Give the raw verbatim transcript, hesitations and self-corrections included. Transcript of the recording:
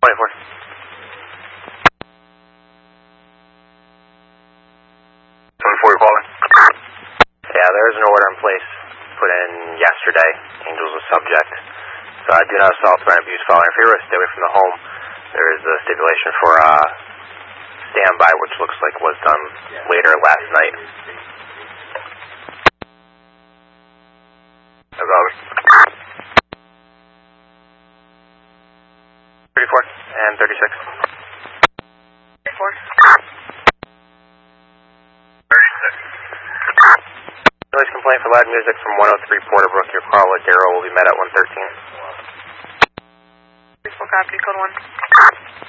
twenty-four. twenty-four, you calling? Yeah, there is an order in place put in yesterday. Angel's a subject. So I do not assault, threat, abuse, following interference. Stay away from the home. There is a stipulation for uh, standby, which looks like was done later last night. thirty-four and thirty-six. thirty-four. thirty-six. Noise complaint for loud music from one oh three Porterbrook. Your call with Darryl will be met at one thirteen. thirty-four copy, code one.